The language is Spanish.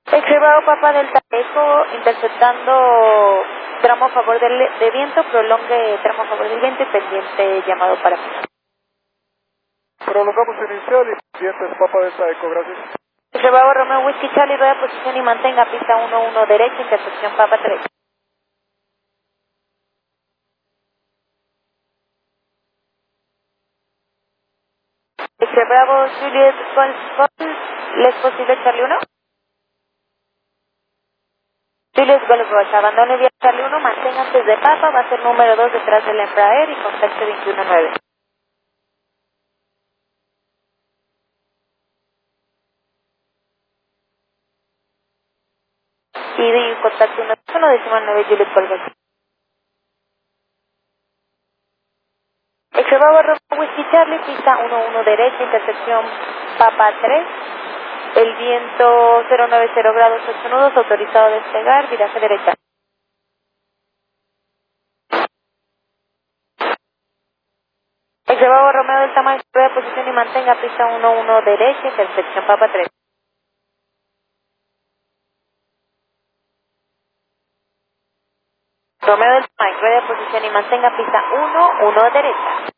Extremo Papa Delta Eco, interceptando tramo a favor de viento, prolongue tramo a favor del viento y pendiente llamado para final. Prolongamos inicial y pendientes Papa Delta Eco, gracias. Extremo Romeo Whisky Charlie, rueda posición y mantenga pista 1-1 derecha, intercepción Papa 3. Bravo Juliet Golf, ¿les posible Charlie 1? Juliet Golf Rocha, abandone vía Charlie 1, mantenga antes de Papa, va a ser número 2 detrás del Embraer y contacto 21-9. Y contacto 1 decimal 9 Juliet Golf. Extremo Romeo Whisky Charlie, pista 1-1 derecha, intercepción Papa 3. El viento 090 grados 8 nudos, autorizado a despegar, viraje derecha. Extremo Romeo del tamaño de posición y mantenga pista 1-1 derecha, intersección Papa 3. Romeo del tamaño de posición y mantenga pista 1-1 derecha.